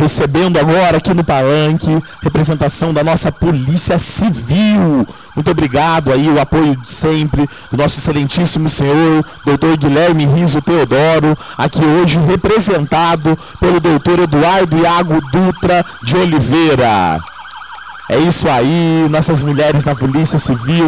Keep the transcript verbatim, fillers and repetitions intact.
recebendo agora aqui no palanque representação da nossa Polícia Civil. Muito obrigado aí, o apoio de sempre do nosso excelentíssimo senhor doutor Guilherme Riso Teodoro, aqui hoje representado pelo doutor Eduardo Iago Dutra de Oliveira. É isso aí, nossas mulheres na Polícia Civil.